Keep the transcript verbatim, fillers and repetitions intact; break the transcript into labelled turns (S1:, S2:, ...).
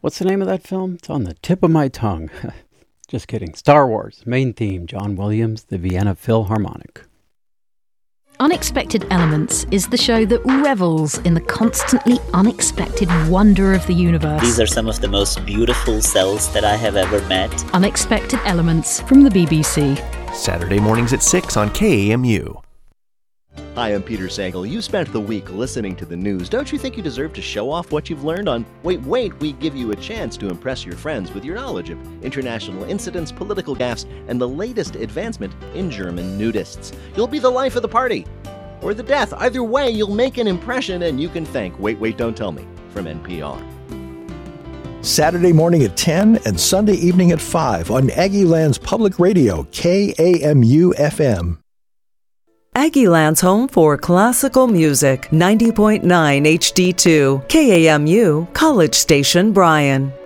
S1: What's the name of that film? It's on the tip of my tongue. Just kidding. Star Wars, main theme, John Williams, the Vienna Philharmonic.
S2: Unexpected Elements is the show that revels in the constantly unexpected wonder of the universe.
S3: These are some of the most beautiful cells that I have ever met.
S2: Unexpected Elements from the B B C.
S4: Saturday mornings at six on K A M U.
S5: Hi, I'm Peter Sagal. You spent the week listening to the news. Don't you think you deserve to show off what you've learned on Wait, Wait? We give you a chance to impress your friends with your knowledge of international incidents, political gaffes, and the latest advancement in German nudists. You'll be the life of the party, or the death. Either way, you'll make an impression, and you can thank Wait, Wait, Don't Tell Me from N P R.
S6: Saturday morning at ten and Sunday evening at five on Aggieland's Public Radio, K A M U F M.
S7: Aggieland's home for classical music, ninety point nine H D two, K A M U, College Station, Bryan.